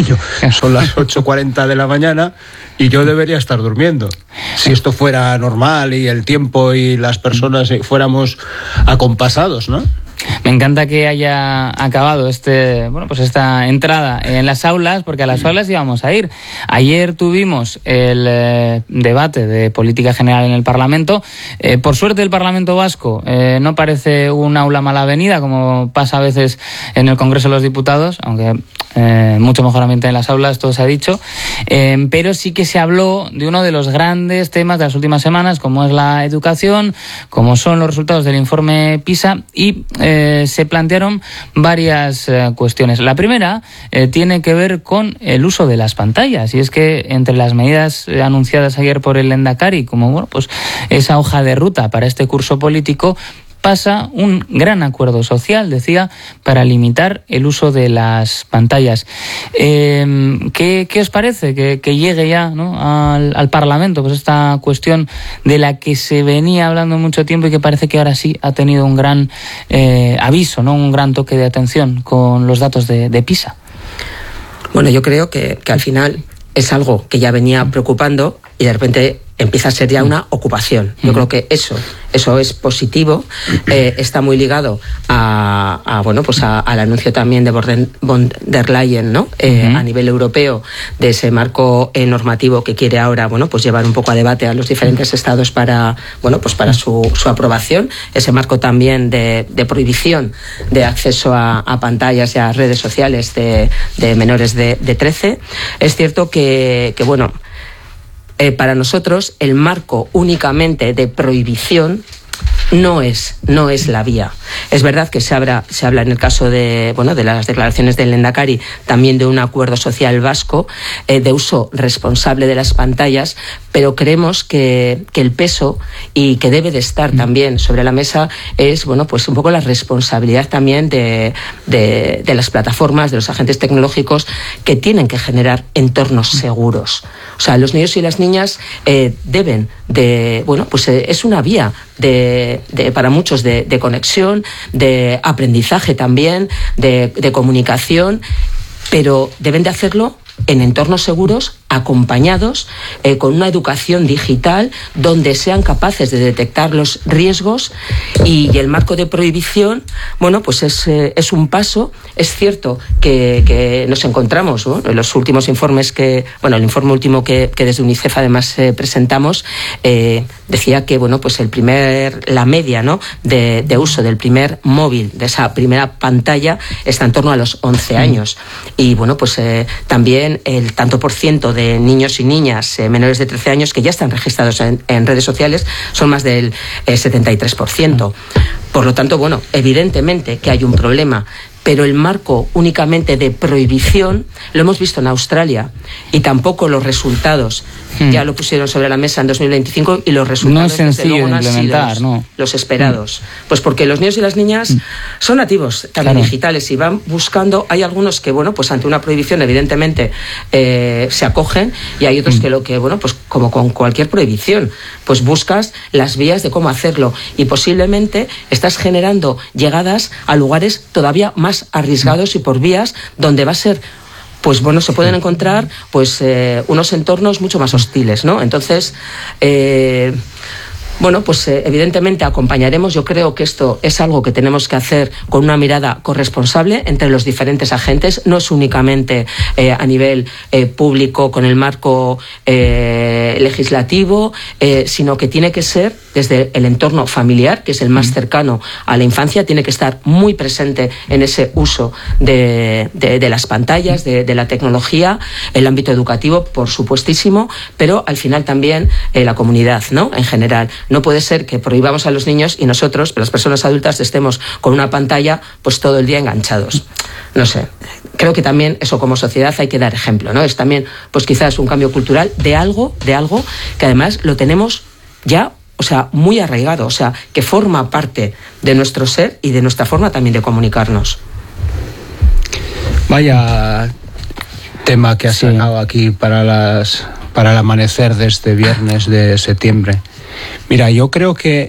sueño. Son las 8:40 de la mañana y yo debería estar durmiendo. Si esto fuera normal y el tiempo y las personas fuéramos acompasados, ¿no? Me encanta que haya acabado esta entrada en las aulas, porque a las aulas íbamos a ir. Ayer tuvimos el debate de política general en el Parlamento. Por suerte el Parlamento Vasco no parece un aula mal avenida, como pasa a veces en el Congreso de los Diputados, aunque mucho mejor ambiente en las aulas, todo se ha dicho. Pero sí que se habló de uno de los grandes temas de las últimas semanas, como es la educación, como son los resultados del informe PISA, y se plantearon varias cuestiones. La primera tiene que ver con el uso de las pantallas, y es que entre las medidas anunciadas ayer por el Lehendakari, como esa hoja de ruta para este curso político, pasa un gran acuerdo social, decía, para limitar el uso de las pantallas. ¿Qué os parece que llegue ya, ¿no?, al Parlamento, pues esta cuestión de la que se venía hablando mucho tiempo y que parece que ahora sí ha tenido un gran aviso, ¿no?, un gran toque de atención con los datos de PISA? Bueno, yo creo que al final es algo que ya venía preocupando y de repente empieza a ser ya una ocupación. Yo creo que eso es positivo. Está muy ligado al anuncio también de von der Leyen, ¿no? A nivel europeo, de ese marco normativo que quiere ahora, llevar un poco a debate a los diferentes estados para su aprobación. Ese marco también de prohibición de acceso a pantallas y a redes sociales de menores de 13. Es cierto que para nosotros el marco únicamente de prohibición no es la vía. Es verdad que se habla en el caso de las declaraciones del Lehendakari también de un acuerdo social vasco de uso responsable de las pantallas, pero creemos que el peso y que debe de estar también sobre la mesa es un poco la responsabilidad también de las plataformas, de los agentes tecnológicos, que tienen que generar entornos seguros. O sea, los niños y las niñas deben de, es una vía para muchos de conexión, de aprendizaje también, de comunicación, pero deben de hacerlo en entornos seguros, acompañados, con una educación digital donde sean capaces de detectar los riesgos, y el marco de prohibición, es un paso. Es cierto que nos encontramos, ¿no?, en los últimos informes el informe último que desde UNICEF además presentamos, decía que la media, ¿no?, de uso del primer móvil, de esa primera pantalla, está en torno a los 11 años. Y también el tanto por ciento de niños y niñas menores de 13 años que ya están registrados en redes sociales son más del 73%. Por lo tanto, evidentemente que hay un problema, pero el marco únicamente de prohibición lo hemos visto en Australia, y tampoco los resultados ya lo pusieron sobre la mesa en 2025, y los resultados no es sencillo de implementar, los esperados. Pues porque los niños y las niñas son nativos también digitales y van buscando. Hay algunos que ante una prohibición evidentemente se acogen, y hay otros que como con cualquier prohibición, buscas las vías de cómo hacerlo, y posiblemente estás generando llegadas a lugares todavía más arriesgados y por vías donde va a ser se pueden encontrar unos entornos mucho más hostiles, ¿no? Entonces, evidentemente acompañaremos. Yo creo que esto es algo que tenemos que hacer con una mirada corresponsable entre los diferentes agentes. No es únicamente a nivel público con el marco legislativo, sino que tiene que ser desde el entorno familiar, que es el más cercano a la infancia. Tiene que estar muy presente en ese uso de las pantallas, de la tecnología, el ámbito educativo, por supuestísimo, pero al final también la comunidad, ¿no?, en general. No puede ser que prohibamos a los niños y nosotros, las personas adultas, estemos con una pantalla todo el día enganchados. No sé. Creo que también eso, como sociedad, hay que dar ejemplo, ¿no? Es también, quizás un cambio cultural de algo que además lo tenemos ya, muy arraigado, que forma parte de nuestro ser y de nuestra forma también de comunicarnos. Vaya tema que has sacado aquí para el amanecer de este viernes de septiembre. Mira, yo creo que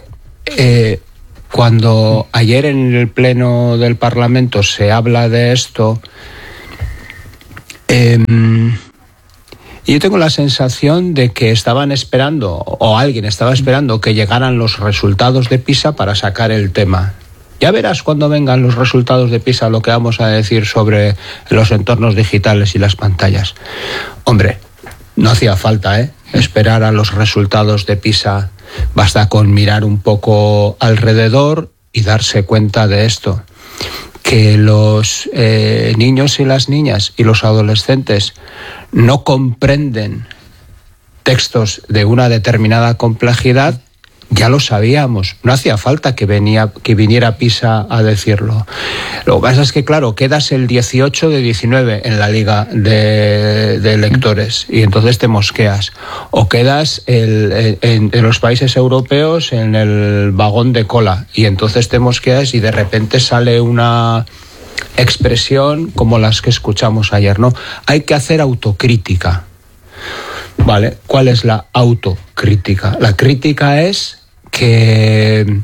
cuando ayer en el pleno del Parlamento se habla de esto, Yo tengo la sensación de que estaban esperando, o alguien estaba esperando que llegaran los resultados de PISA para sacar el tema. Ya verás cuando vengan los resultados de PISA lo que vamos a decir sobre los entornos digitales y las pantallas. Hombre, no hacía falta, esperar a los resultados de PISA. Basta con mirar un poco alrededor y darse cuenta de esto. Que los niños y las niñas y los adolescentes no comprenden textos de una determinada complejidad, ya lo sabíamos, no hacía falta que viniera PISA a decirlo. Lo que pasa es que, claro, quedas el 18 de 19 en la liga de lectores y entonces te mosqueas. O quedas en los países europeos en el vagón de cola y entonces te mosqueas y de repente sale una expresión como las que escuchamos ayer, ¿no? Hay que hacer autocrítica. ¿Vale? ¿Cuál es la autocrítica? La crítica es que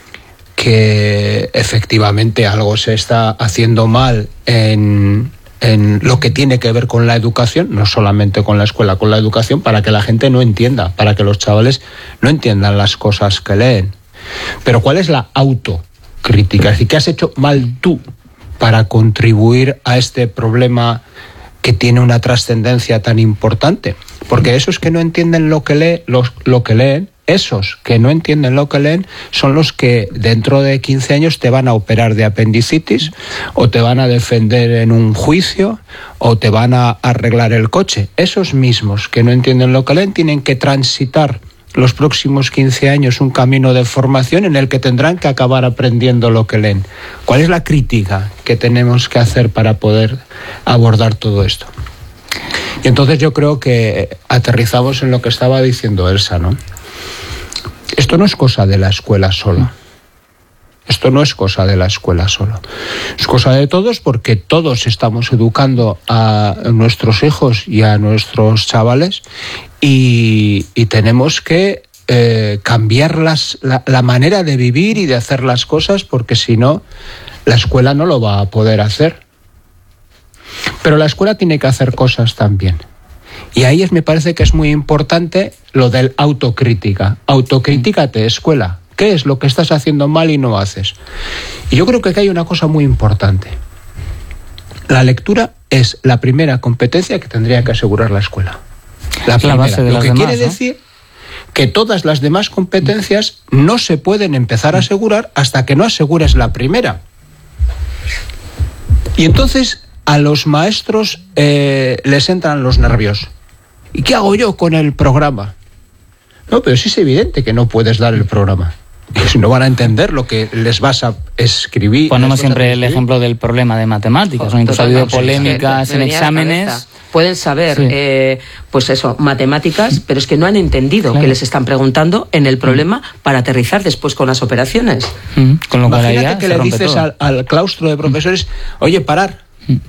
efectivamente algo se está haciendo mal en lo que tiene que ver con la educación, no solamente con la escuela, con la educación, para que la gente no entienda, para que los chavales no entiendan las cosas que leen. Pero ¿cuál es la autocrítica? Es decir, ¿qué has hecho mal tú para contribuir a este problema que tiene una trascendencia tan importante? Porque esos que no entienden lo que leen, esos que no entienden lo que leen, son los que dentro de 15 años te van a operar de apendicitis, o te van a defender en un juicio, o te van a arreglar el coche. Esos mismos que no entienden lo que leen tienen que transitar los próximos 15 años un camino de formación en el que tendrán que acabar aprendiendo lo que leen. ¿Cuál es la crítica que tenemos que hacer para poder abordar todo esto? Y entonces yo creo que aterrizamos en lo que estaba diciendo Elsa, ¿no? Esto no es cosa de la escuela sola. Esto no es cosa de la escuela solo. Es cosa de todos, porque todos estamos educando a nuestros hijos y a nuestros chavales y tenemos que cambiar la manera de vivir y de hacer las cosas, porque si no, la escuela no lo va a poder hacer. Pero la escuela tiene que hacer cosas también. Y ahí me parece que es muy importante lo del autocrítica. Autocríticate, escuela. ¿Qué es lo que estás haciendo mal y no haces? Y yo creo que aquí hay una cosa muy importante. La lectura es la primera competencia que tendría que asegurar la escuela. La primera. base de lo las que demás, quiere decir que todas las demás competencias no se pueden empezar a asegurar hasta que no asegures la primera. Y entonces a los maestros les entran los nervios. ¿Y qué hago yo con el programa? No, pero sí es evidente que no puedes dar el programa. No van a entender lo que les vas a escribir. Ponemos siempre el ejemplo del problema de matemáticas, ¿no? Incluso ha habido polémicas en exámenes. Pueden saber, pues eso, matemáticas, pero es que no han entendido que les están preguntando en el problema para aterrizar después con las operaciones. Con lo cual imagínate que le dices al claustro de profesores, oye, parar.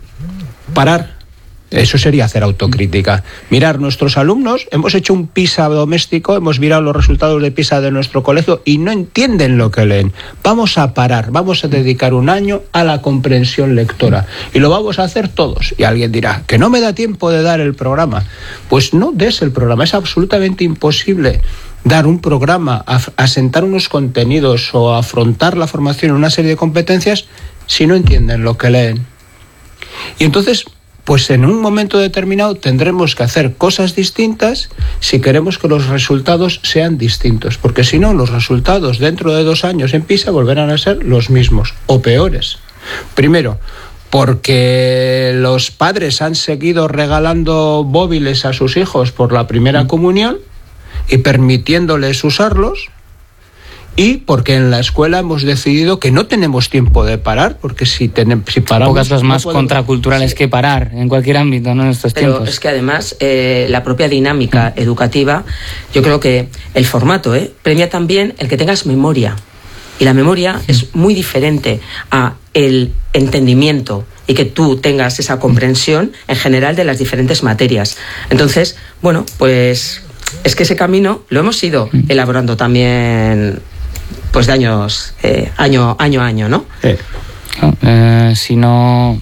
Eso sería hacer autocrítica. Mirar, nuestros alumnos, hemos hecho un PISA doméstico, hemos mirado los resultados de PISA de nuestro colegio y no entienden lo que leen. Vamos a parar, vamos a dedicar un año a la comprensión lectora y lo vamos a hacer todos. Y alguien dirá, que no me da tiempo de dar el programa. Pues no des el programa, es absolutamente imposible dar un programa, asentar unos contenidos o afrontar la formación en una serie de competencias si no entienden lo que leen. Y entonces, pues en un momento determinado tendremos que hacer cosas distintas si queremos que los resultados sean distintos, porque si no, los resultados dentro de 2 años en PISA volverán a ser los mismos o peores. Primero, porque los padres han seguido regalando móviles a sus hijos por la primera comunión y permitiéndoles usarlos. Y porque en la escuela hemos decidido que no tenemos tiempo de parar, porque si paramos... Pocas cosas más no podemos, contraculturales que parar, en cualquier ámbito, ¿no? En estos tiempos. Pero es que además la propia dinámica educativa, yo creo que el formato premia también el que tengas memoria. Y la memoria es muy diferente a el entendimiento y que tú tengas esa comprensión en general de las diferentes materias. Entonces, bueno, pues es que ese camino lo hemos ido elaborando también... pues de año a año, ¿no? Si no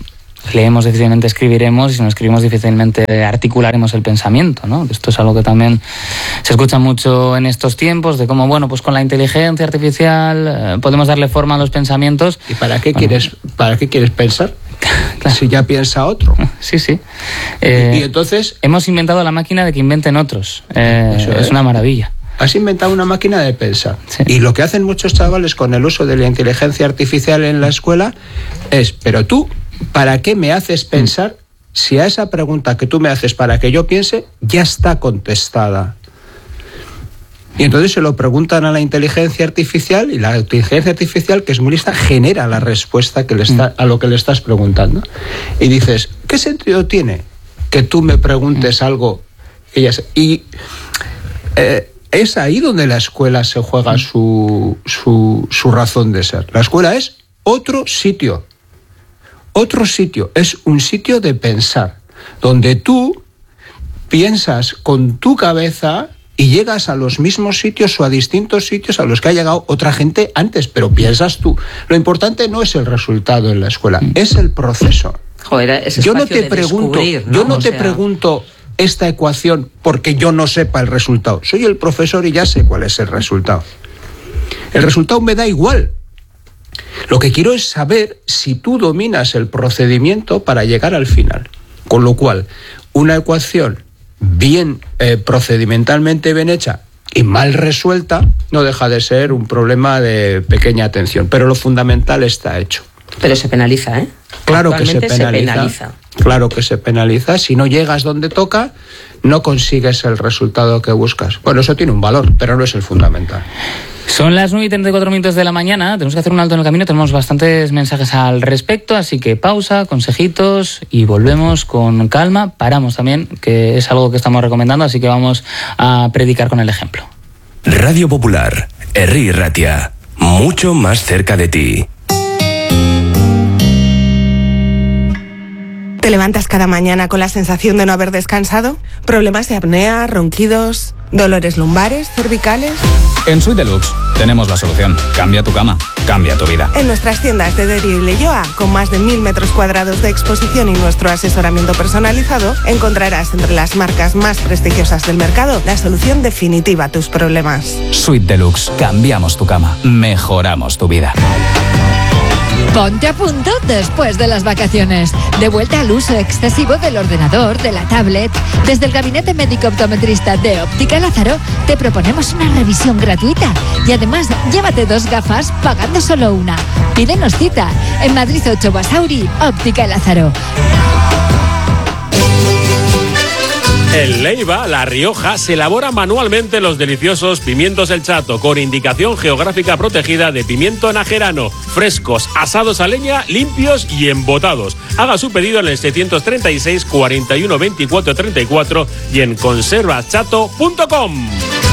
leemos difícilmente escribiremos, y si no escribimos difícilmente articularemos el pensamiento, ¿no? Esto es algo que también se escucha mucho en estos tiempos, de cómo, bueno, pues con la inteligencia artificial podemos darle forma a los pensamientos. ¿Y para qué quieres pensar? Claro. Si ya piensa otro. Sí, sí. Y entonces... Hemos inventado la máquina de que inventen otros. Es una maravilla. Has inventado una máquina de pensar. Sí. Y lo que hacen muchos chavales con el uso de la inteligencia artificial en la escuela es, pero tú, ¿para qué me haces pensar si a esa pregunta que tú me haces para que yo piense ya está contestada? Y entonces se lo preguntan a la inteligencia artificial, y la inteligencia artificial, que es muy lista, genera la respuesta que a lo que le estás preguntando. Y dices, ¿qué sentido tiene que tú me preguntes algo? Es ahí donde la escuela se juega su razón de ser. La escuela es otro sitio. Otro sitio. Es un sitio de pensar, donde tú piensas con tu cabeza y llegas a los mismos sitios o a distintos sitios a los que ha llegado otra gente antes, pero piensas tú. Lo importante no es el resultado en la escuela, es el proceso. Joder, ese yo no espacio te de descubrir, ¿no? Yo no te pregunto esta ecuación porque yo no sepa el resultado. Soy el profesor y ya sé cuál es el resultado. El resultado me da igual. Lo que quiero es saber si tú dominas el procedimiento para llegar al final. Con lo cual, una ecuación bien procedimentalmente bien hecha y mal resuelta no deja de ser un problema de pequeña atención, pero lo fundamental está hecho. Pero se penaliza, ¿eh? Claro que se penaliza. Claro que se penaliza. Si no llegas donde toca, no consigues el resultado que buscas. Bueno, eso tiene un valor, pero no es el fundamental. Son las 9:34 de la mañana, tenemos que hacer un alto en el camino, tenemos bastantes mensajes al respecto, así que pausa, consejitos y volvemos con calma. Paramos también, que es algo que estamos recomendando, así que vamos a predicar con el ejemplo. Radio Popular, Herri Ratia, mucho más cerca de ti. ¿Te levantas cada mañana con la sensación de no haber descansado? ¿Problemas de apnea, ronquidos, dolores lumbares, cervicales? En Suite Deluxe tenemos la solución. Cambia tu cama, cambia tu vida. En nuestras tiendas de Derio y Leioa, con más de 1000 metros cuadrados de exposición y nuestro asesoramiento personalizado, encontrarás entre las marcas más prestigiosas del mercado la solución definitiva a tus problemas. Suite Deluxe. Cambiamos tu cama, mejoramos tu vida. Ponte a punto después de las vacaciones. De vuelta al uso excesivo del ordenador, de la tablet. Desde el Gabinete Médico Optometrista de Óptica Lázaro te proponemos una revisión gratuita. Y además, llévate 2 gafas pagando solo una. Pídenos cita en Madrid 8 Basauri, Óptica Lázaro. En Leiva, La Rioja, se elaboran manualmente los deliciosos pimientos El Chato, con indicación geográfica protegida de pimiento najerano, frescos, asados a leña, limpios y embotados. Haga su pedido en el 636 41 24 34 y en conservaschato.com.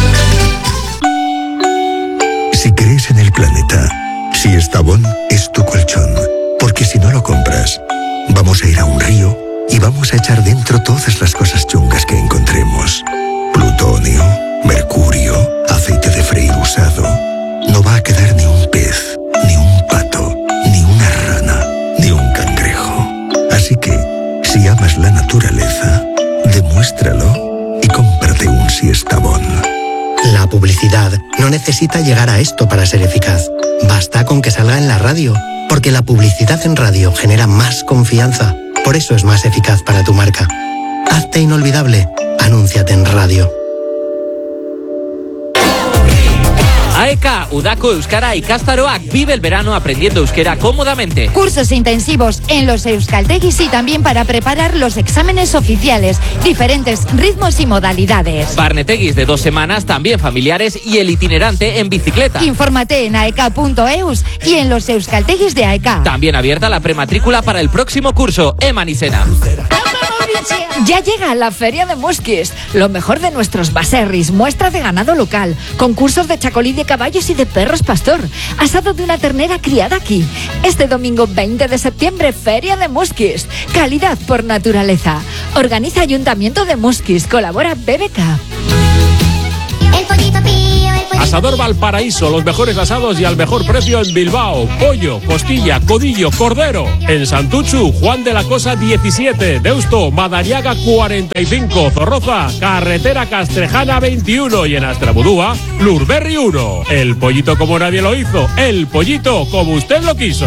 Si crees en el planeta, si Estavón es tu colchón, porque si no lo compras, vamos a ir a un río y vamos a echar dentro todas las cosas chungas que encontremos. Plutonio, mercurio, aceite de freír usado. No va a quedar ni un pez, ni un pato, ni una rana, ni un cangrejo. Así que, si amas la naturaleza, demuéstralo y cómprate un Siestabón. La publicidad no necesita llegar a esto para ser eficaz. Basta con que salga en la radio, porque la publicidad en radio genera más confianza. Por eso es más eficaz para tu marca. Hazte inolvidable. Anúnciate en radio. AEK, Udako Euskara Ikastaroak, vive el verano aprendiendo euskera cómodamente. Cursos intensivos en los euskaltegis y también para preparar los exámenes oficiales, diferentes ritmos y modalidades. Barnetegis de 2 semanas, también familiares, y el itinerante en bicicleta. Infórmate en aek.eus y en los euskaltegis de AEK. También abierta la prematrícula para el próximo curso, Eman Isena. Ya llega la Feria de Muskis, lo mejor de nuestros baserris, muestra de ganado local, concursos de chacolí de caballos y de perros pastor, asado de una ternera criada aquí. Este domingo 20 de septiembre, Feria de Muskis, calidad por naturaleza. Organiza Ayuntamiento de Muskis, colabora BBK. Asador Valparaíso, los mejores asados y al mejor precio en Bilbao. Pollo, costilla, codillo, cordero. En Santuchu, Juan de la Cosa 17. Deusto, Madariaga 45. Zorroza, Carretera Castrejana 21. Y en Astrabudúa, Lurberri 1. El pollito como nadie lo hizo. El pollito como usted lo quiso.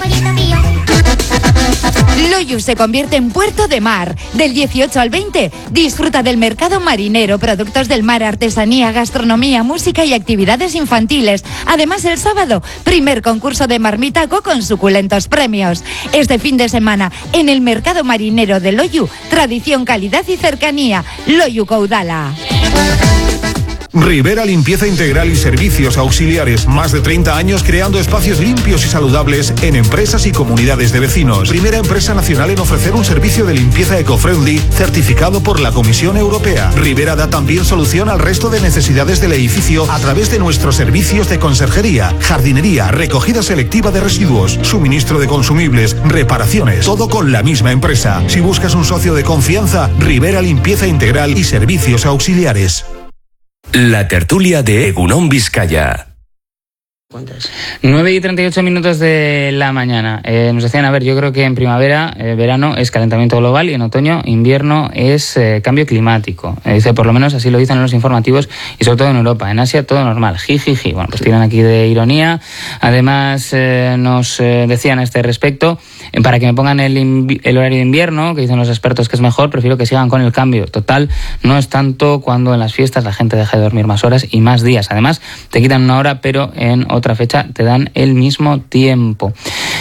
Loiu se convierte en puerto de mar. Del 18 al 20, disfruta del mercado marinero, productos del mar, artesanía, gastronomía, música y actividades infantiles. Además, el sábado, primer concurso de marmitaco con suculentos premios. Este fin de semana, en el mercado marinero de Loiu, tradición, calidad y cercanía. Loiu Caudala. Rivera Limpieza Integral y Servicios Auxiliares. Más de 30 años creando espacios limpios y saludables en empresas y comunidades de vecinos. Primera empresa nacional en ofrecer un servicio de limpieza eco-friendly certificado por la Comisión Europea. Rivera da también solución al resto de necesidades del edificio a través de nuestros servicios de conserjería, jardinería, recogida selectiva de residuos, suministro de consumibles, reparaciones. Todo con la misma empresa. Si buscas un socio de confianza, Rivera Limpieza Integral y Servicios Auxiliares. La tertulia de Egunon Vizcaya. 9:38 de la mañana. Nos decían, a ver, yo creo que en primavera, verano es calentamiento global y en otoño, invierno es cambio climático. Dice, por lo menos así lo dicen en los informativos y sobre todo en Europa. En Asia todo normal, jiji. Bueno, pues tiran aquí de ironía. Además, nos decían a este respecto, para que me pongan el horario de invierno, que dicen los expertos que es mejor, prefiero que sigan con el cambio. Total, no es tanto cuando en las fiestas la gente deja de dormir más horas y más días. Además, te quitan una hora, pero en otra fecha te dan el mismo tiempo.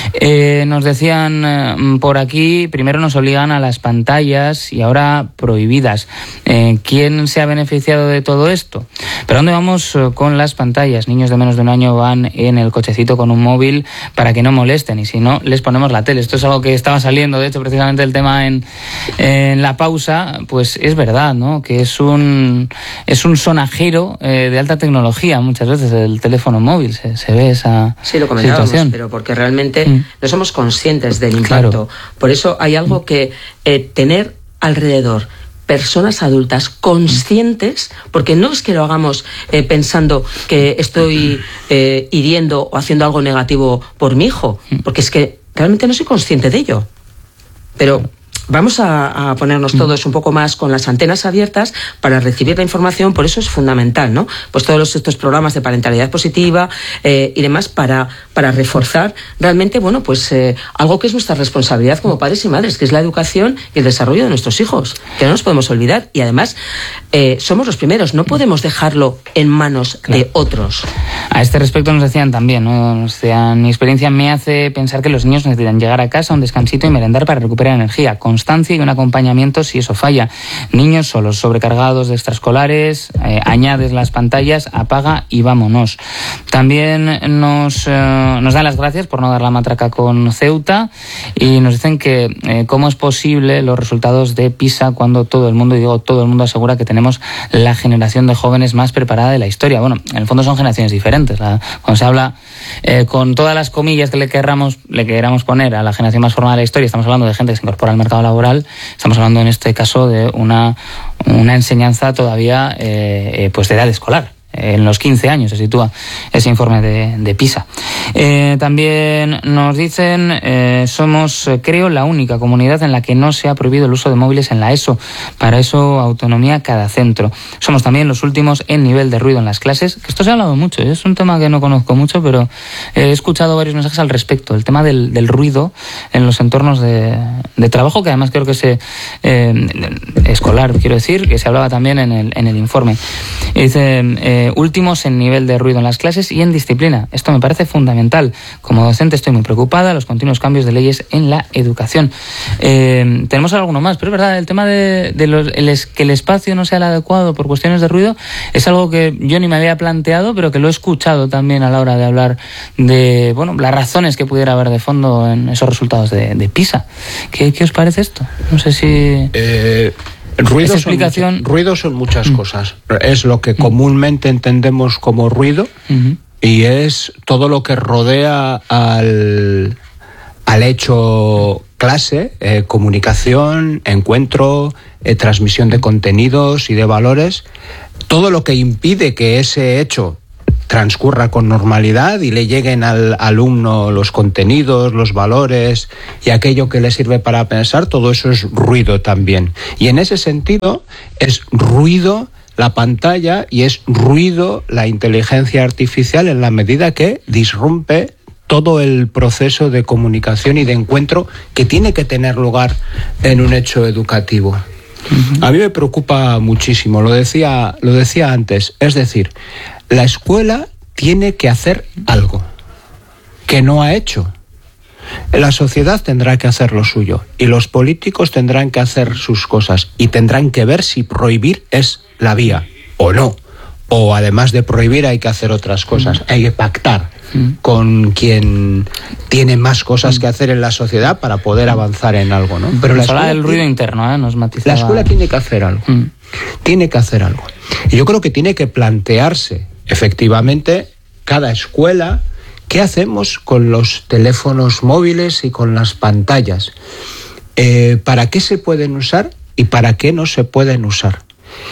Nos decían por aquí, primero nos obligan a las pantallas y ahora prohibidas. ¿Quién se ha beneficiado de todo esto? ¿Pero dónde vamos con las pantallas? Niños de menos de 1 año van en el cochecito con un móvil para que no molesten y si no, les ponemos la tele. Esto es algo que estaba saliendo, de hecho, precisamente el tema en la pausa, pues es verdad, ¿no? Que es un sonajero de alta tecnología muchas veces, el teléfono móvil. Se ve esa sí, lo comentábamos, situación. pero porque realmente no somos conscientes del impacto. Claro. Por eso hay algo que tener alrededor personas adultas conscientes, porque no es que lo hagamos pensando que estoy hiriendo o haciendo algo negativo por mi hijo, porque es que realmente no soy consciente de ello. Pero vamos a ponernos todos un poco más con las antenas abiertas para recibir la información, por eso es fundamental, ¿no? Pues todos estos programas de parentalidad positiva y demás para reforzar realmente, bueno, pues algo que es nuestra responsabilidad como padres y madres, que es la educación y el desarrollo de nuestros hijos, que no nos podemos olvidar y además somos los primeros, no podemos dejarlo en manos de otros. A este respecto nos decían también, ¿no? Nos decían, mi experiencia me hace pensar que los niños necesitan llegar a casa, un descansito y merendar para recuperar energía, constancia y un acompañamiento si eso falla. Niños solos, sobrecargados de extraescolares, añades las pantallas, apaga y vámonos. También nos dan las gracias por no dar la matraca con Ceuta y nos dicen que cómo es posible los resultados de PISA cuando todo el mundo, y digo todo el mundo, asegura que tenemos la generación de jóvenes más preparada de la historia. Bueno, en el fondo son generaciones diferentes. Cuando se habla con todas las comillas que le queramos poner a la generación más formada de la historia, estamos hablando de gente que se incorpora al mercado laboral, estamos hablando en este caso de una enseñanza todavía pues de edad escolar. En los 15 años se sitúa ese informe de PISA. También nos dicen, somos, creo, la única comunidad en la que no se ha prohibido el uso de móviles en la ESO. Para eso, autonomía cada centro. Somos también los últimos en nivel de ruido en las clases, que esto se ha hablado mucho, es un tema que no conozco mucho, pero he escuchado varios mensajes al respecto, el tema del ruido en los entornos de trabajo, que además creo que es escolar, quiero decir, que se hablaba también en el informe. Y dice, últimos en nivel de ruido en las clases y en disciplina. Esto me parece fundamental. Como docente estoy muy preocupada, los continuos cambios de leyes en la educación. Tenemos alguno más, pero es verdad, el tema de que el espacio no sea el adecuado por cuestiones de ruido es algo que yo ni me había planteado, pero que lo he escuchado también a la hora de hablar de, bueno, las razones que pudiera haber de fondo en esos resultados de PISA. ¿Qué os parece esto? No sé si... Ruido son muchas cosas. Es lo que comúnmente entendemos como ruido y es todo lo que rodea al hecho clase, comunicación, encuentro, transmisión de contenidos y de valores. todo lo que impide que ese hecho transcurra con normalidad y le lleguen al alumno los contenidos, los valores y aquello que le sirve para pensar, todo eso es ruido también. Y en ese sentido es ruido la pantalla y es ruido la inteligencia artificial en la medida que disrumpe todo el proceso de comunicación y de encuentro que tiene que tener lugar en un hecho educativo. A mí me preocupa muchísimo, lo decía antes, es decir, la escuela tiene que hacer algo que no ha hecho. La sociedad tendrá que hacer lo suyo y los políticos tendrán que hacer sus cosas y tendrán que ver si prohibir es la vía o no. O además de prohibir hay que hacer otras cosas, hay que pactar con quien tiene más cosas que hacer en la sociedad para poder avanzar en algo, ¿no? Pero la escuela del ruido interno, nos matizaba. La escuela tiene que hacer algo, tiene que hacer algo. Y yo creo que tiene que plantearse, efectivamente, cada escuela, ¿qué hacemos con los teléfonos móviles y con las pantallas? ¿Para qué se pueden usar y para qué no se pueden usar?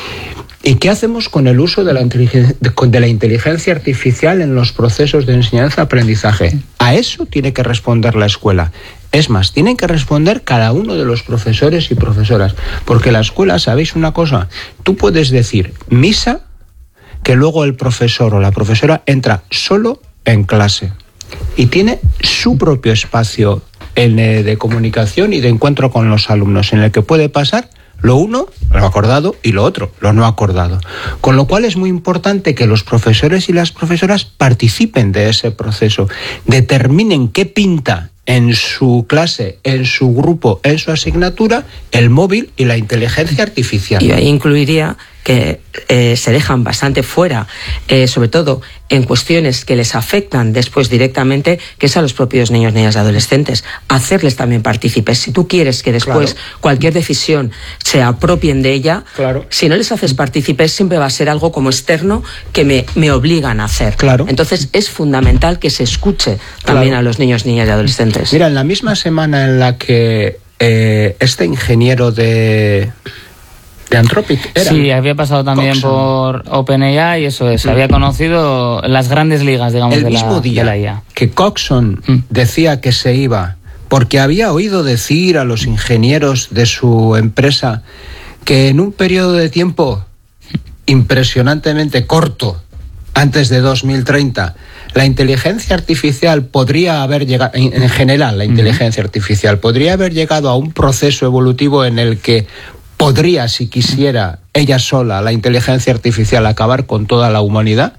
¿Y qué hacemos con el uso de la inteligencia artificial en los procesos de enseñanza-aprendizaje? A eso tiene que responder la escuela. Es más, tienen que responder cada uno de los profesores y profesoras. Porque la escuela, ¿sabéis una cosa? Tú puedes decir misa, que luego el profesor o la profesora entra solo en clase y tiene su propio espacio de comunicación y de encuentro con los alumnos, en el que puede pasar lo uno, lo acordado, y lo otro, lo no acordado. Con lo cual es muy importante que los profesores y las profesoras participen de ese proceso, determinen qué pinta en su clase, en su grupo, en su asignatura, el móvil y la inteligencia artificial. Y ahí incluiría que se dejan bastante fuera, sobre todo en cuestiones que les afectan después directamente, que es a los propios niños, niñas y adolescentes. Hacerles también partícipes. Si tú quieres que después cualquier decisión se apropien de ella, si no les haces partícipes, siempre va a ser algo como externo que me obligan a hacer. Entonces es fundamental que se escuche también a los niños, niñas y adolescentes. Mira, en la misma semana en la que este ingeniero de Anthropic era. Sí, había pasado también por OpenAI y eso es. Había conocido las grandes ligas, digamos, el mismo día de la IA. Que Coxon decía que se iba, porque había oído decir a los ingenieros de su empresa que en un periodo de tiempo impresionantemente corto, antes de 2030, la inteligencia artificial podría haber llegado, en general la inteligencia artificial, podría haber llegado a un proceso evolutivo en el que podría, si quisiera, ella sola, la inteligencia artificial, acabar con toda la humanidad.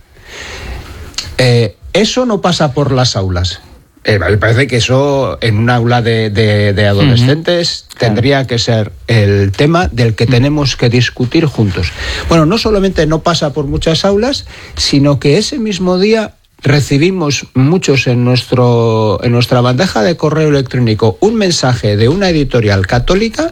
Eso no pasa por las aulas. Me parece que eso en un aula de adolescentes tendría que ser el tema del que tenemos que discutir juntos. Bueno, no solamente no pasa por muchas aulas, sino que ese mismo día recibimos muchos en nuestra bandeja de correo electrónico un mensaje de una editorial católica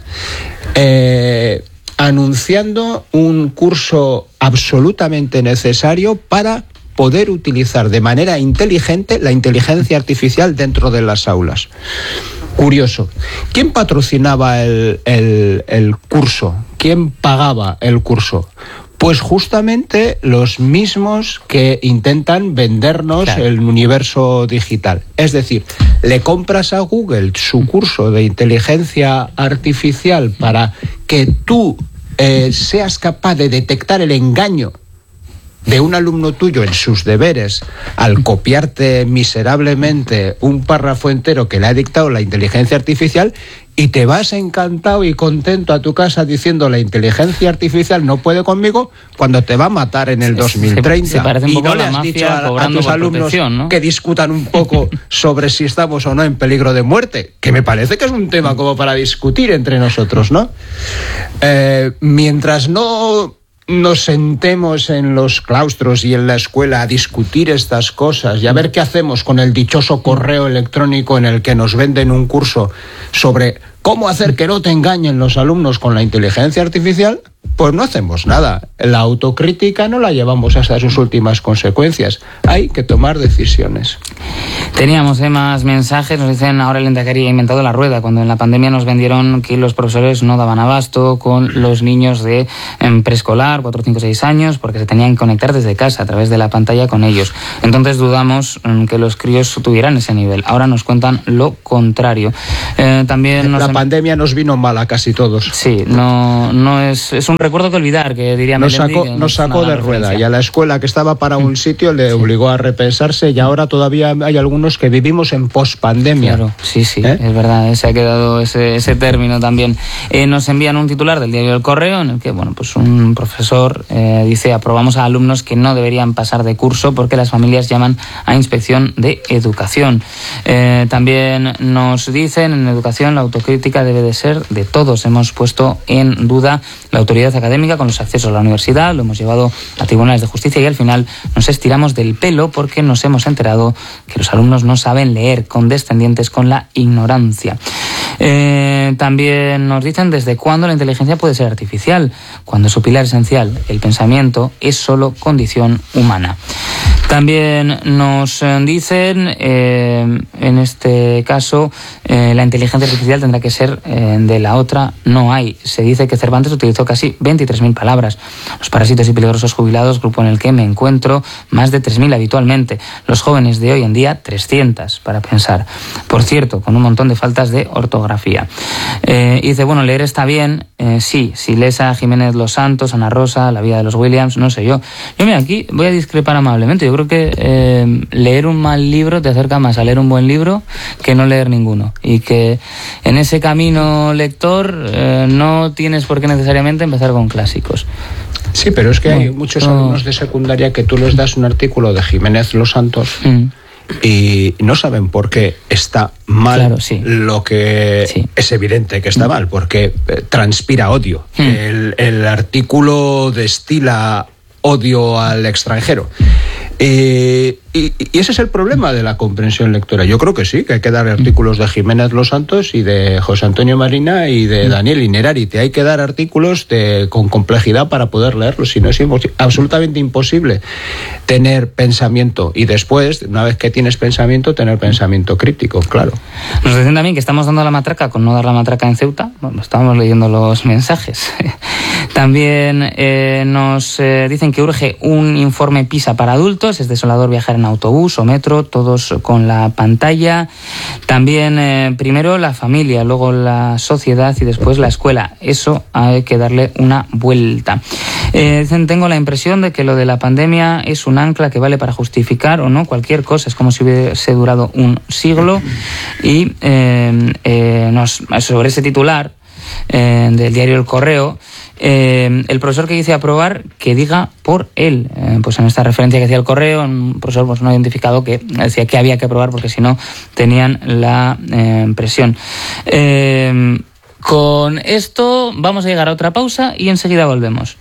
anunciando un curso absolutamente necesario para poder utilizar de manera inteligente la inteligencia artificial dentro de las aulas. Curioso. ¿Quién patrocinaba el curso? ¿Quién pagaba el curso? Pues justamente los mismos que intentan vendernos el universo digital. Es decir, le compras a Google su curso de inteligencia artificial para que tú seas capaz de detectar el engaño de un alumno tuyo en sus deberes al copiarte miserablemente un párrafo entero que le ha dictado la inteligencia artificial, y te vas encantado y contento a tu casa diciendo la inteligencia artificial no puede conmigo, cuando te va a matar en el 2030. Se parece un poco y no le has dicho a tus alumnos, ¿no?, que discutan un poco sobre si estamos o no en peligro de muerte, que me parece que es un tema como para discutir entre nosotros, ¿no? Mientras no nos sentemos en los claustros y en la escuela a discutir estas cosas y a ver qué hacemos con el dichoso correo electrónico en el que nos venden un curso sobre cómo hacer que no te engañen los alumnos con la inteligencia artificial, pues no hacemos nada. La autocrítica no la llevamos hasta sus últimas consecuencias. Hay que tomar decisiones. Teníamos más mensajes. Nos dicen, ahora el Lehendakari ha inventado la rueda, cuando en la pandemia nos vendieron que los profesores no daban abasto con los niños de preescolar, 4, 5, 6 años, porque se tenían que conectar desde casa a través de la pantalla con ellos. Entonces dudamos que los críos tuvieran ese nivel. Ahora nos cuentan lo contrario. También la pandemia nos vino mal a casi todos. Sí, no es un recuerdo que olvidar, que diría Melendi. Nos sacó de rueda, y a la escuela que estaba para un sitio le obligó a repensarse, y ahora todavía hay algunos que vivimos en pospandemia. Claro, sí, es verdad, se ha quedado ese término también. Nos envían un titular del diario El Correo en el que, pues un profesor dice: aprobamos a alumnos que no deberían pasar de curso porque las familias llaman a inspección de educación. También nos dicen, en educación la autocrítica debe de ser de todos. Hemos puesto en duda la autoridad académica con los accesos a la universidad, lo hemos llevado a tribunales de justicia y al final nos estiramos del pelo porque nos hemos enterado que los alumnos no saben leer, condescendientes con la ignorancia. También nos dicen desde cuándo la inteligencia puede ser artificial, cuando su pilar esencial, el pensamiento, es solo condición humana. También nos dicen, en este caso, la inteligencia artificial tendrá que ser de la otra, no hay. Se dice que Cervantes utilizó casi 23.000 palabras. Los parásitos y peligrosos jubilados, grupo en el que me encuentro, más de 3.000 habitualmente. Los jóvenes de hoy en día, 300, para pensar. Por cierto, con un montón de faltas de ortografía. Y dice, leer está bien, sí, si lees a Jiménez Los Santos, Ana Rosa, La vida de los Williams, no sé yo. Yo, mira, aquí voy a discrepar amablemente. Yo creo que leer un mal libro te acerca más a leer un buen libro que no leer ninguno. Y que en ese camino lector no tienes por qué necesariamente empezar con clásicos. Sí, pero es que hay muchos alumnos de secundaria que tú les das un artículo de Jiménez Los Santos y no saben por qué está mal, lo que es evidente que está mal, porque transpira odio. El artículo destila odio al extranjero. Y ese es el problema de la comprensión lectora. Yo creo que sí, que hay que dar artículos de Jiménez Los Santos y de José Antonio Marina y de Daniel Innerarity. Hay que dar artículos con complejidad para poder leerlos, si no es absolutamente imposible tener pensamiento y después, una vez que tienes pensamiento, tener pensamiento crítico, claro. Nos dicen también que estamos dando la matraca con no dar la matraca en Ceuta. Estábamos leyendo los mensajes. También nos dicen que urge un informe PISA para adultos. Es desolador viajar en autobús o metro, todos con la pantalla. También primero la familia, luego la sociedad y después la escuela. Eso hay que darle una vuelta. Dicen, tengo la impresión de que lo de la pandemia es un ancla que vale para justificar o no cualquier cosa. Es como si hubiese durado un siglo. Y sobre ese titular del diario El Correo, el profesor que dice aprobar, que diga por él. Pues en esta referencia que hacía El Correo, un profesor no identificado que decía que había que aprobar porque si no tenían la presión. Con esto vamos a llegar a otra pausa y enseguida volvemos.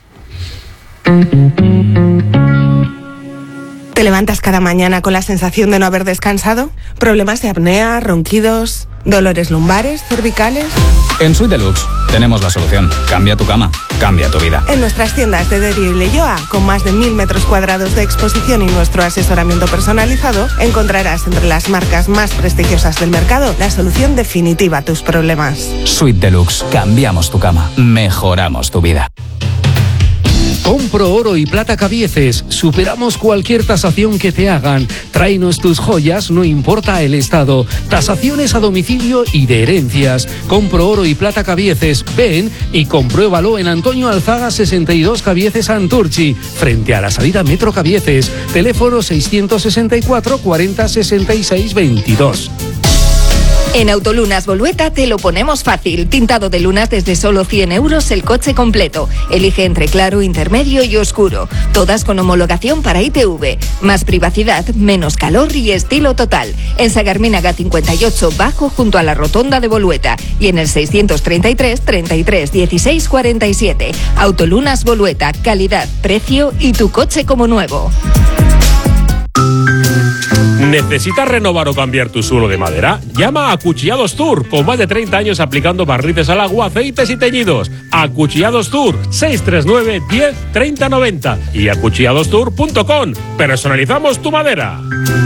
¿Te levantas cada mañana con la sensación de no haber descansado? ¿Problemas de apnea, ronquidos, dolores lumbares, cervicales? En Suite Deluxe tenemos la solución. Cambia tu cama, cambia tu vida. En nuestras tiendas de Derio y Leioa, con más de 1.000 metros cuadrados de exposición y nuestro asesoramiento personalizado, encontrarás entre las marcas más prestigiosas del mercado la solución definitiva a tus problemas. Suite Deluxe. Cambiamos tu cama, mejoramos tu vida. Compro oro y plata Cabieces. Superamos cualquier tasación que te hagan. Tráenos tus joyas, no importa el estado. Tasaciones a domicilio y de herencias. Compro oro y plata Cabieces. Ven y compruébalo en Antonio Alzaga 62 Cabieces Santurchi, frente a la salida Metro Cabieces. Teléfono 664 40 66 22. En Autolunas Bolueta te lo ponemos fácil. Tintado de lunas desde solo 100 euros el coche completo. Elige entre claro, intermedio y oscuro. Todas con homologación para ITV. Más privacidad, menos calor y estilo total. En Sagarminaga 58 Bajo junto a la rotonda de Bolueta. Y en el 633 33 16 47. Autolunas Bolueta. Calidad, precio y tu coche como nuevo. ¿Necesitas renovar o cambiar tu suelo de madera? Llama a Acuchillados Tour, con más de 30 años aplicando barnices al agua, aceites y teñidos. Acuchillados Tour, 639 10 30 90 y acuchilladostour.com. Personalizamos tu madera.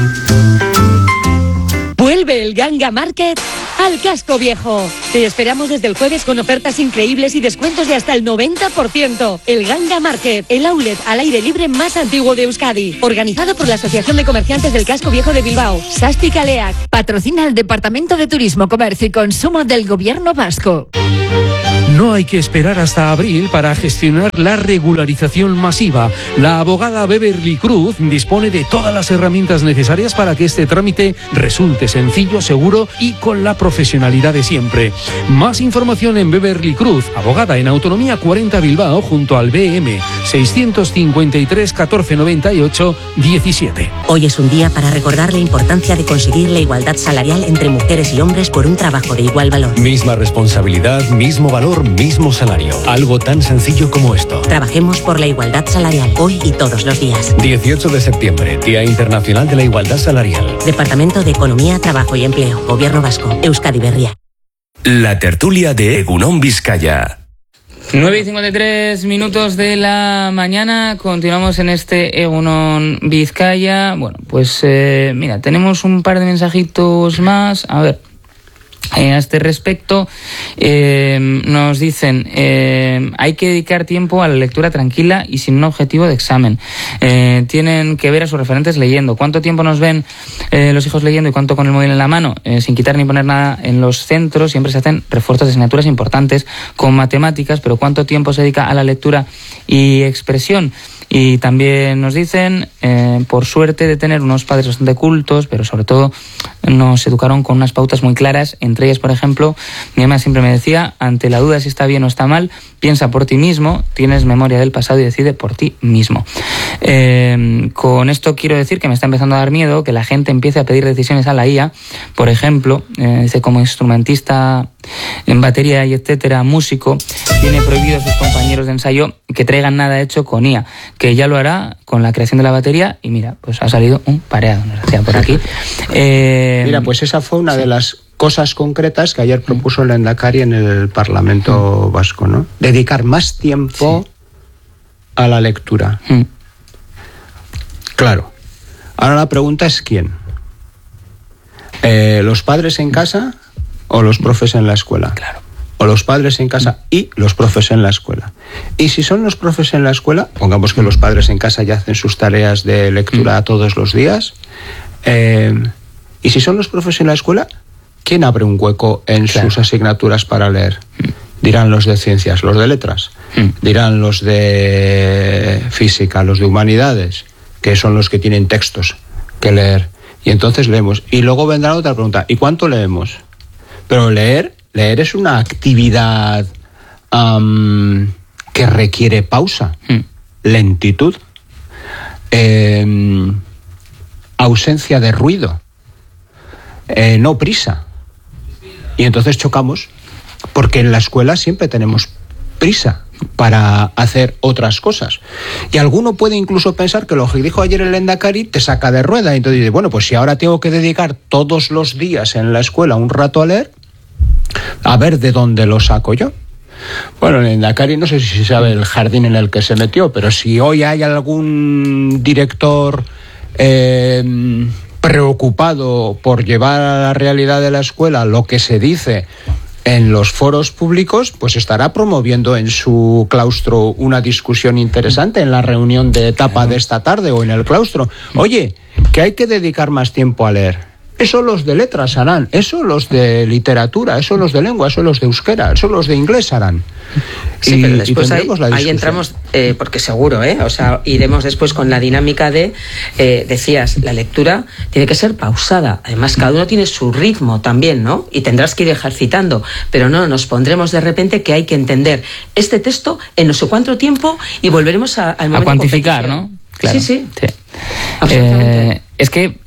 Vuelve el Ganga Market al Casco Viejo. Te esperamos desde el jueves con ofertas increíbles y descuentos de hasta el 90%. El Ganga Market, el outlet al aire libre más antiguo de Euskadi. Organizado por la Asociación de Comerciantes del Casco Viejo de Bilbao, Sasti Kaleak. Patrocina el Departamento de Turismo, Comercio y Consumo del Gobierno Vasco. No hay que esperar hasta abril para gestionar la regularización masiva. La abogada Beverly Cruz dispone de todas las herramientas necesarias para que este trámite resulte sencillo, seguro y con la profesionalidad de siempre. Más información en Beverly Cruz, abogada en Autonomía 40 Bilbao, junto al BM 653 1498 17. Hoy es un día para recordar la importancia de conseguir la igualdad salarial entre mujeres y hombres por un trabajo de igual valor. Misma responsabilidad, mismo valor, mismo salario. Algo tan sencillo como esto. Trabajemos por la igualdad salarial, hoy y todos los días. 18 de septiembre, Día Internacional de la Igualdad Salarial. Departamento de Economía, Trabajo y Empleo, Gobierno Vasco, Euskadi Berria. La tertulia de Egunon Vizcaya. 9:53 de la mañana, continuamos en este Egunon Vizcaya. Bueno, pues mira, tenemos un par de mensajitos más. A ver, a este respecto nos dicen hay que dedicar tiempo a la lectura tranquila y sin un objetivo de examen. Tienen que ver a sus referentes leyendo. ¿Cuánto tiempo nos ven los hijos leyendo y cuánto con el móvil en la mano? Sin quitar ni poner nada en los centros, siempre se hacen refuerzos de asignaturas importantes con matemáticas, pero ¿cuánto tiempo se dedica a la lectura y expresión? Y también nos dicen, por suerte de tener unos padres bastante cultos, pero sobre todo nos educaron con unas pautas muy claras. Entre ellas, por ejemplo, mi mamá siempre me decía, ante la duda si está bien o está mal, piensa por ti mismo, tienes memoria del pasado y decide por ti mismo. Con esto quiero decir que me está empezando a dar miedo que la gente empiece a pedir decisiones a la IA. Por ejemplo, dice, como instrumentista en batería y etcétera, músico, tiene prohibido a sus compañeros de ensayo que traigan nada hecho con IA, que ya lo hará con la creación de la batería y mira, pues ha salido un pareado, nos decía por aquí. Mira, pues esa fue una de las cosas concretas que ayer propuso el Lehendakari en el Parlamento Vasco, ¿no? Dedicar más tiempo a la lectura. Claro. Ahora la pregunta es ¿quién? ¿Los padres en casa o los profes en la escuela? Claro. O los padres en casa y los profes en la escuela. Y si son los profes en la escuela, pongamos que los padres en casa ya hacen sus tareas de lectura todos los días, y si son los profes en la escuela, ¿quién abre un hueco en sus asignaturas para leer? Dirán los de ciencias, los de letras, dirán los de física, los de humanidades, que son los que tienen textos que leer. Y entonces leemos. Y luego vendrá otra pregunta, ¿y cuánto leemos? Pero leer es una actividad que requiere pausa, lentitud, ausencia de ruido, no prisa. Y entonces chocamos, porque en la escuela siempre tenemos prisa para hacer otras cosas. Y alguno puede incluso pensar que lo que dijo ayer el Lehendakari te saca de rueda. Y entonces dice, bueno, pues si ahora tengo que dedicar todos los días en la escuela un rato a leer, a ver de dónde lo saco yo. Bueno, el Lehendakari no sé si sabe el jardín en el que se metió, pero si hoy hay algún director preocupado por llevar a la realidad de la escuela lo que se dice en los foros públicos, pues estará promoviendo en su claustro una discusión interesante en la reunión de etapa de esta tarde o en el claustro. Oye, que hay que dedicar más tiempo a leer. Eso los de letras harán, eso los de literatura, eso los de lengua, eso los de euskera, eso los de inglés harán. Sí, pero después ahí entramos, porque seguro, o sea, iremos después con la dinámica de, decías, la lectura tiene que ser pausada. Además, cada uno tiene su ritmo también, ¿no? Y tendrás que ir ejercitando. Pero no, nos pondremos de repente que hay que entender este texto en no sé cuánto tiempo y volveremos al momento a cuantificar, ¿no? Claro. Sí. Es que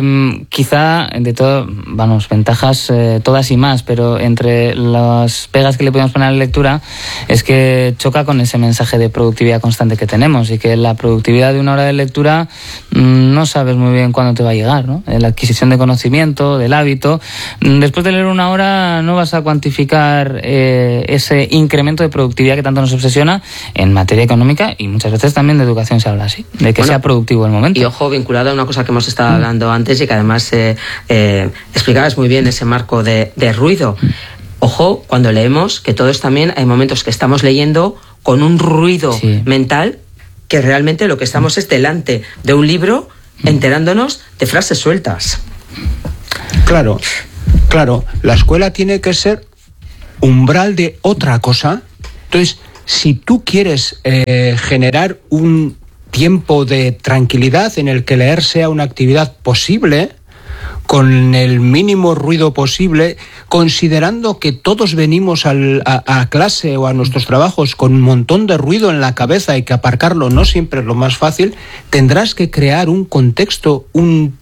quizá de todo, ventajas todas y más, pero entre las pegas que le podemos poner a la lectura es que choca con ese mensaje de productividad constante que tenemos, y que la productividad de una hora de lectura no sabes muy bien cuándo te va a llegar, ¿no? La adquisición de conocimiento, del hábito. Después de leer una hora no vas a cuantificar ese incremento de productividad que tanto nos obsesiona en materia económica, y muchas veces también de educación se habla así, de que sea productivo el momento. Y ojo, vinculado a una cosa que hemos estado hablando antes y que además explicabas muy bien, ese marco de ruido. Ojo, cuando leemos, que todos también hay momentos que estamos leyendo con un ruido mental, que realmente lo que estamos es delante de un libro enterándonos de frases sueltas. Claro, la escuela tiene que ser umbral de otra cosa. Entonces, si tú quieres generar un tiempo de tranquilidad en el que leer sea una actividad posible, con el mínimo ruido posible, considerando que todos venimos a clase o a nuestros trabajos con un montón de ruido en la cabeza y que aparcarlo no siempre es lo más fácil, tendrás que crear un contexto, un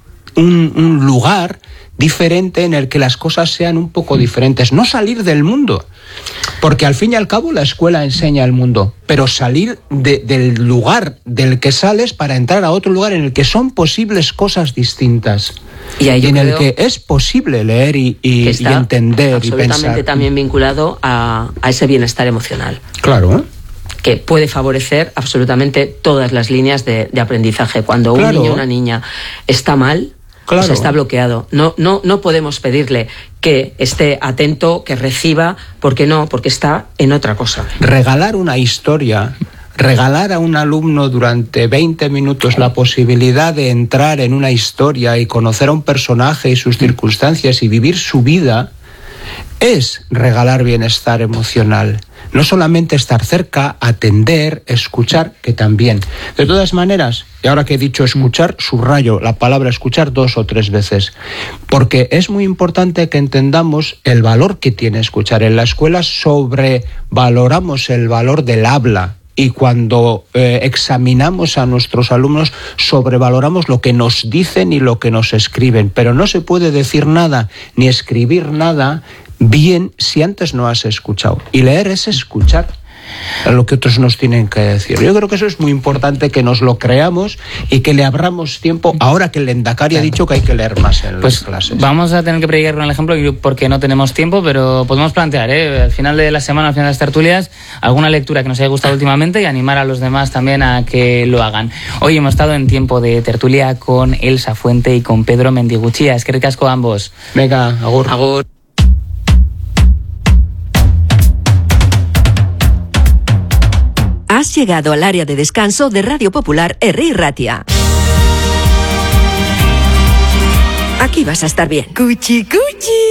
lugar diferente en el que las cosas sean un poco diferentes. No salir del mundo, porque al fin y al cabo la escuela enseña el mundo, pero salir del lugar del que sales para entrar a otro lugar en el que son posibles cosas distintas. Y en el que es posible leer y entender y pensar. Absolutamente también vinculado a ese bienestar emocional. Claro. Que puede favorecer absolutamente todas las líneas de aprendizaje. Cuando un niño o una niña está mal, pues está bloqueado. No podemos pedirle que esté atento, que reciba, porque está en otra cosa. Regalar una historia, regalar a un alumno durante 20 minutos la posibilidad de entrar en una historia y conocer a un personaje y sus circunstancias y vivir su vida, es regalar bienestar emocional. No solamente estar cerca, atender, escuchar, que también. De todas maneras, y ahora que he dicho escuchar, subrayo la palabra escuchar 2 o 3 veces, porque es muy importante que entendamos el valor que tiene escuchar. En la escuela sobrevaloramos el valor del habla, y cuando examinamos a nuestros alumnos sobrevaloramos lo que nos dicen y lo que nos escriben, pero no se puede decir nada ni escribir nada bien si antes no has escuchado. Y leer es escuchar a lo que otros nos tienen que decir. Yo creo que eso es muy importante, que nos lo creamos y que le abramos tiempo, ahora que el Endacari ha dicho que hay que leer más en las clases. Vamos a tener que predicar con el ejemplo porque no tenemos tiempo, pero podemos plantear, al final de la semana, al final de las tertulias, alguna lectura que nos haya gustado últimamente y animar a los demás también a que lo hagan. Hoy hemos estado en tiempo de tertulia con Elsa Fuente y con Pedro Mendiguchía. Es que ricasco a ambos. Venga, agur. Agur. Has llegado al área de descanso de Radio Popular Herri Ratia. Aquí vas a estar bien. Cuchi, cuchi.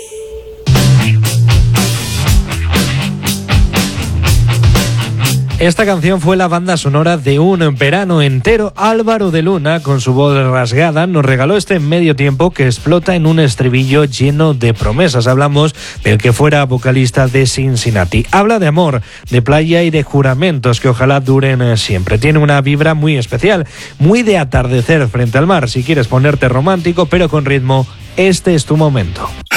Esta canción fue la banda sonora de un verano entero. Álvaro de Luna, con su voz rasgada, nos regaló este medio tiempo que explota en un estribillo lleno de promesas. Hablamos del que fuera vocalista de Cincinnati. Habla de amor, de playa y de juramentos que ojalá duren siempre. Tiene una vibra muy especial, muy de atardecer frente al mar. Si quieres ponerte romántico pero con ritmo, este es tu momento.